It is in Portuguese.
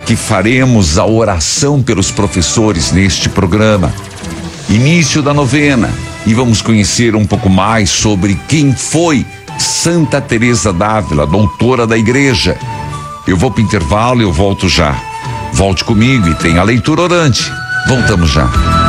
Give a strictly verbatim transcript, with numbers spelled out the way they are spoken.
que faremos a oração pelos professores neste programa. Início da novena, e vamos conhecer um pouco mais sobre quem foi Santa Teresa d'Ávila, doutora da igreja. Eu vou para o intervalo e eu volto já. Volte comigo e tenha a leitura orante. Voltamos já.